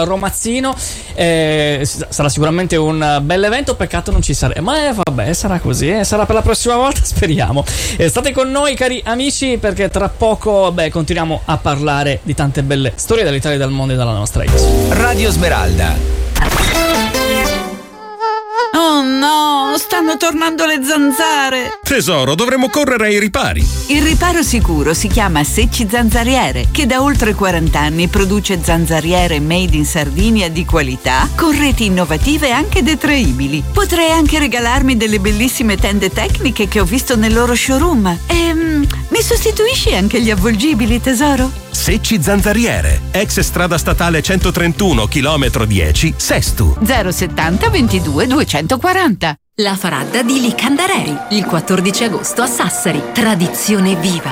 Romazzino. Sarà sicuramente un bel evento, peccato non ci sarà, ma vabbè, sarà così, sarà per la prossima volta, speriamo. State con noi, cari amici, perché tra poco continuiamo a parlare di tante belle storie dall'Italia, dal mondo e dalla nostra isola. Radio Smeralda. Oh no, stanno tornando le zanzare. Tesoro, dovremmo correre ai ripari. Il riparo sicuro si chiama Secci Zanzariere, che da oltre 40 anni produce zanzariere made in Sardinia di qualità, con reti innovative e anche detraibili. Potrei anche regalarmi delle bellissime tende tecniche che ho visto nel loro showroom. Mi sostituisci anche gli avvolgibili, tesoro? Secci Zanzariere, ex strada statale 131, chilometro 10, Sestu. 070 22 240. La Faradda di Licandarei, il 14 agosto a Sassari. Tradizione viva,